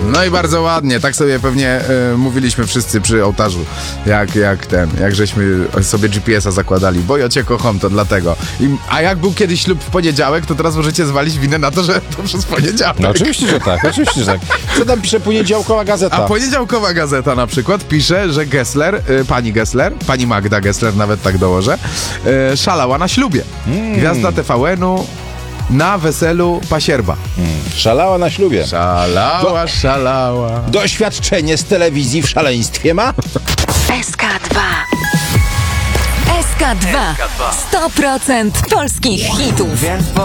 No i bardzo ładnie, tak sobie pewnie mówiliśmy wszyscy przy ołtarzu, jak żeśmy sobie GPS-a zakładali, bo ja cię kocham, to dlatego. A jak był kiedyś ślub w poniedziałek, to teraz możecie zwalić winę na to, że to przez poniedziałek. No oczywiście, że tak, oczywiście, że tak. Co tam pisze poniedziałkowa gazeta? A poniedziałkowa gazeta na przykład pisze, że Gessler, pani Magda Gessler, nawet tak dołożę, szalała na ślubie. Gwiazda TVN-u na weselu pasierba. Szalała na ślubie. Szalała. Doświadczenie z telewizji w szaleństwie ma? SK2. SK2. 100% polskich hitów.